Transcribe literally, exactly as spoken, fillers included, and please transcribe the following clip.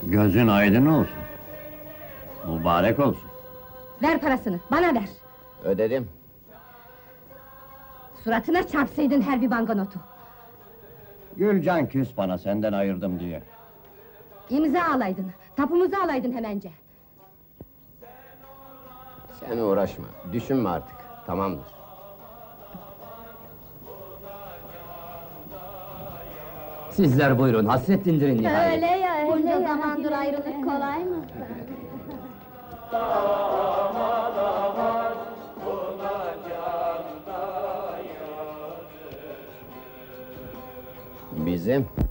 Gözün aydın olsun. Mübarek olsun. Ver parasını, bana ver! Ödedim. Suratına çarpsaydın her bir bankanotu! Gülcan küs bana, senden ayırdım diye. İmza alaydın, tapumuzu alaydın hemence! Sen uğraşma, düşünme artık, tamamdır. Sizler buyurun, hasret dindirin nihayet. Öyle ya, öyle Bunca ya. zamandır ayrılık kolay mı? Bizim